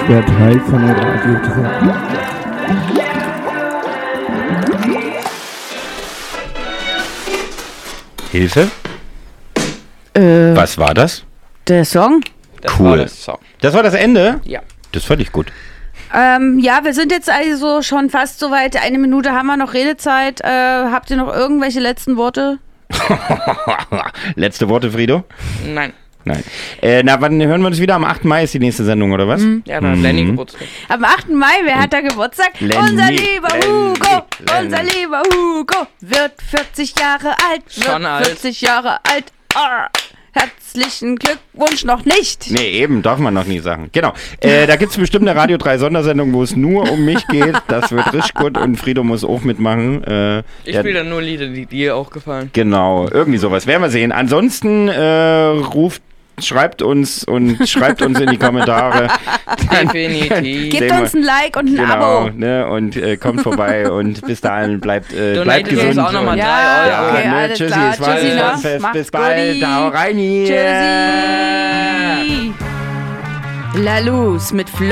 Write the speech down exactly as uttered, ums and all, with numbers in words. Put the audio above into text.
Ich werde Teil von der Radio drei. Hilfe? Äh, Was war das? Der Song? Das Cool. war das Song. Das war das Ende? Ja. Das fand ich gut. Ähm, ja, wir sind jetzt also schon fast soweit. Eine Minute haben wir noch Redezeit. Äh, habt ihr noch irgendwelche letzten Worte? Letzte Worte, Frido? Nein. Nein. Äh, na, wann hören wir uns wieder? Am achten Mai ist die nächste Sendung, oder was? Mhm. Ja, dann hat Lenny Geburtstag. Am achten Mai, wer hat da Geburtstag? Lenny, unser lieber Lenny, Hugo, Lenny. unser lieber Hugo wird vierzig Jahre alt, wird Schon alt. vierzig Jahre alt. Ah, herzlichen Glückwunsch noch nicht. Nee, eben, darf man noch nie sagen. Genau. Äh, da gibt es bestimmt eine Radio drei Sondersendung, wo es nur um mich geht. Das wird richtig gut und Frido muss auch mitmachen. Äh, Ich der- spiele dann nur Lieder, die dir auch gefallen. Genau, irgendwie sowas. Werden wir sehen. Ansonsten äh, ruft, schreibt uns und schreibt uns in die Kommentare. Definitiv. Gebt sehen uns wir. ein Like und ein Genau, Abo. ne, und äh, kommt vorbei und bis dahin bleibt, äh, Donatet bleibt uns gesund. auch noch mal und- drei Ja, Euro. okay, ne, alles tschüssi, klar. es war Tschüssi ein noch. Fest. Macht's Bis bald. gut. Hau rein hier. Tschüssi. La Luz mit Flo.